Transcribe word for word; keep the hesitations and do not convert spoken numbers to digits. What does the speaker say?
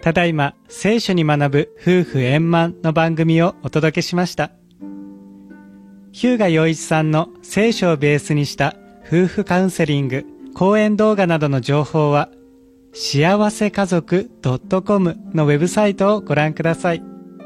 ただいま聖書に学ぶ夫婦円満の番組をお届けしました。日向陽一さんの聖書をベースにした夫婦カウンセリング、講演動画などの情報は幸せ家族 .com のウェブサイトをご覧ください。